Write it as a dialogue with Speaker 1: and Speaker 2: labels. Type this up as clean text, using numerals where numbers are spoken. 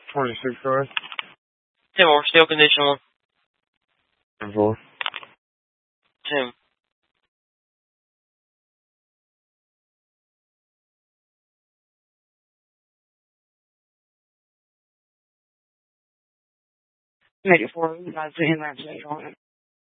Speaker 1: 26 cars.
Speaker 2: 10 more, still conditional.
Speaker 1: 4.
Speaker 2: 10.
Speaker 3: Make it 4. You guys in that check on it.